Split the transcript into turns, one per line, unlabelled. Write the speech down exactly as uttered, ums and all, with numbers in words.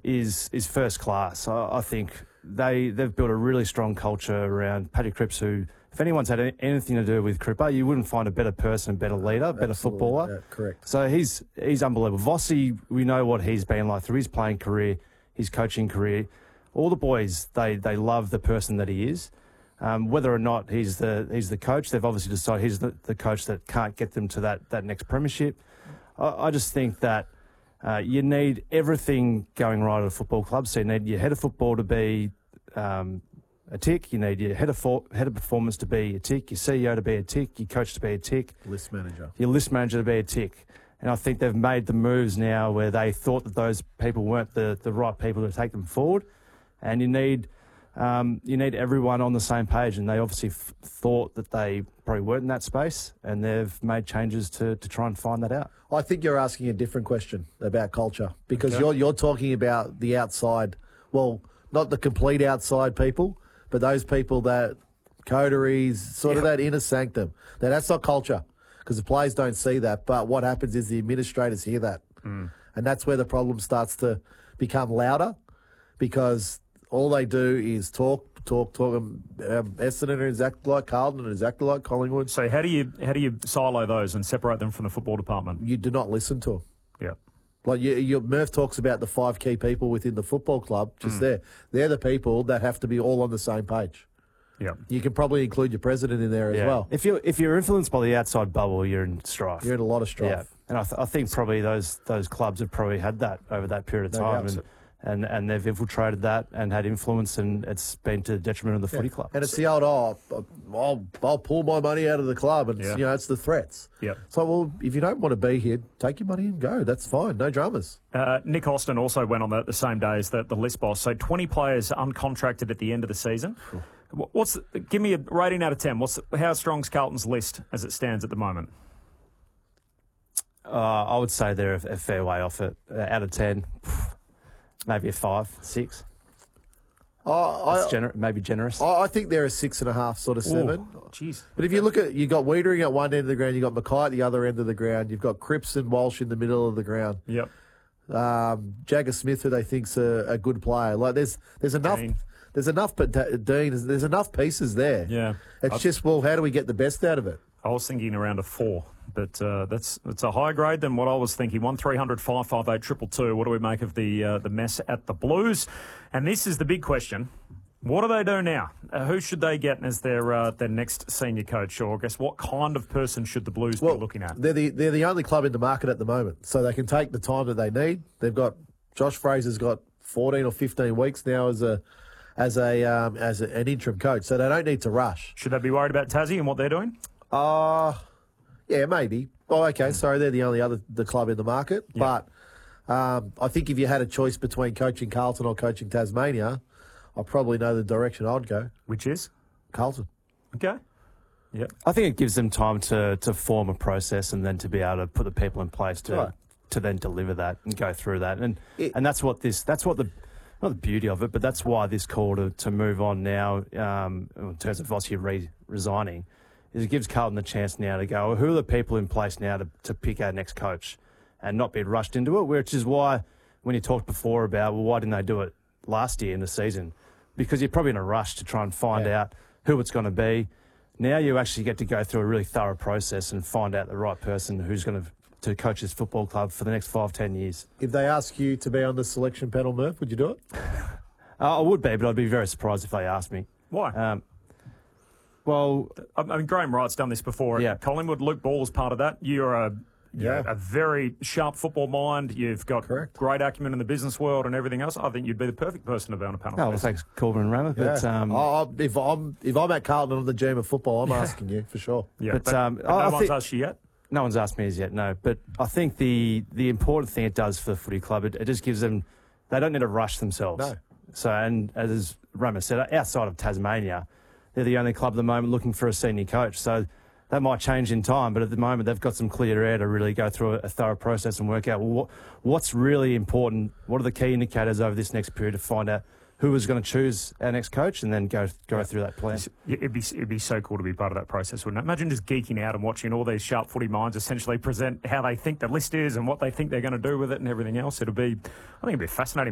is is first class. I, I think they they've built a really strong culture around Paddy Cripps. Who, if anyone's had any, anything to do with Cripper, you wouldn't find a better person, a better leader, a better
Absolutely,
footballer.
yeah, correct.
So he's he's unbelievable. Vossi, we know what he's been like through his playing career, his coaching career. All the boys, they they love the person that he is. Um, whether or not he's the he's the coach, they've obviously decided he's the, the coach that can't get them to that that next premiership. I, I just think that. Uh, you need everything going right at a football club. So you need your head of football to be um, a tick. You need your head of for- head of performance to be a tick. Your C E O to be a tick. Your coach to be a tick.
List manager.
Your list manager to be a tick. And I think they've made the moves now where they thought that those people weren't the, the right people to take them forward. And you need um, you need everyone on the same page. And they obviously f- thought that they probably weren't in that space. And they've made changes to, to try and find that out.
I think you're asking a different question about culture because
Okay.
you're you're talking about the outside. Well, not the complete outside people, but those people that coteries, sort of
Yeah.
that inner sanctum. Now that's not culture because the players don't see that. But what happens is the administrators hear that,
Mm.
and that's where the problem starts to become louder because all they do is talk, talk, talk. Um, um, Essendon is acting like Carlton and is acting like Collingwood.
So how do you how do you silo those and separate them from the football department?
You do not listen to them.
Yeah.
Like you, your Murph talks about the five key people within the football club, just there. They're the people that have to be all on the same page.
Yeah.
You can probably include your president in there as
Yeah.
well.
If you're if you're influenced by the outside bubble, you're in strife.
You're in a lot of strife.
Yeah, and I, th- I think probably those those clubs have probably had that over that period of
No
time,
doubt.
and, and and they've infiltrated that and had influence, and it's been to the detriment of the footy club.
And it's the old, oh, I'll, I'll pull my money out of the club. And, it's,
Yeah.
you know, it's the threats.
Yep.
So, well, if you don't want to be here, take your money and go. That's fine. No dramas.
Uh, Nick Austin also went on the, the same day as the, the list boss. So twenty players uncontracted at the end of the season. Wh- What's give me a rating out of ten? What's how strong's Carlton's list as it stands at the moment?
Uh, I would say they're a, a fair way off it. Uh, out of ten, maybe a five, six.
Oh, I,
That's gener- maybe generous.
I I think they're a six and a half, sort of seven.
Ooh, Jeez.
But if you look at, you got Wiedering at one end of the ground, you got Mackay at the other end of the ground, you've got Cripps and Walsh in the middle of the ground.
Yep.
Um, Jagger Smith, who they think's a, a good player. Like there's there's enough
Dean.
there's enough but Dean there's, there's enough pieces there.
Yeah.
It's
I-
just well, how do we get the best out of it?
I was thinking around a four, but uh, that's it's a higher grade than what I was thinking. One three hundred five five eight triple two. What do we make of the uh, the mess at the Blues? And this is the big question: what do they do now? Uh, who should they get as their uh, their next senior coach? Or I guess what kind of person should the Blues
Well,
be looking at?
they're the they're the only club in the market at the moment, so they can take the time that they need. They've got Josh Fraser's got fourteen or fifteen weeks now as a as a um, as a, an interim coach, so they don't need to rush.
Should they be worried about Tassie and what they're doing?
Uh yeah, maybe. Oh, okay. Sorry, they're the only other the club in the market.
Yeah.
But um, I think if you had a choice between coaching Carlton or coaching Tasmania, I probably know the direction I'd go.
Which is
Carlton.
okay. Yep.
I think it gives them time to, to form a process and then to be able to put the people in place to
Right.
to then deliver that and go through that. And
It-
and that's what this that's what the not the beauty of it, but that's why this call to, to move on now, um, in terms of Vossi re- resigning, is it gives Carlton the chance now to go, well, who are the people in place now to, to pick our next coach and not be rushed into it, which is why when you talked before about, well, why didn't they do it last year in the season? Because you're probably in a rush to try and find
Yeah.
out who it's going to be. Now you actually get to go through a really thorough process and find out the right person who's going to to coach this football club for the next five, ten years.
If they ask you to be on the selection panel, Murph, would you do it?
Uh, I would be, but I'd be very surprised if they asked me.
Why?
Um, well,
I I mean, Graham Wright's done this before.
Yeah.
At Collingwood, Luke Ball is part of that. You're a
Yeah.
a very sharp football mind. You've got
Correct.
great acumen in the business world and everything else. I think you'd be the perfect person to be on a panel.
oh, well, thanks, Corbin and Rammer. But,
Yeah.
um,
I, I, if I'm if I'm at Carlton on the G M of football, I'm asking you for sure.
Yeah,
But,
but,
um,
but
I- I
no one's
think-
asked you yet.
no one's asked me as yet, no. But I think the the important thing it does for the footy club, it, it just gives them, they don't need to rush themselves.
No.
So, and as Rammer said, outside of Tasmania, they're the only club at the moment looking for a senior coach. So that might change in time, but at the moment they've got some clear air to really go through a, a thorough process and work out, well, what, what's really important, what are the key indicators over this next period to find out who is going to choose our next coach and then go go through that plan.
It'd be it'd be so cool to be part of that process, wouldn't it? Imagine just geeking out and watching all these sharp footy minds essentially present how they think the list is and what they think they're going to do with it and everything else. It'll be, I think it'd be a fascinating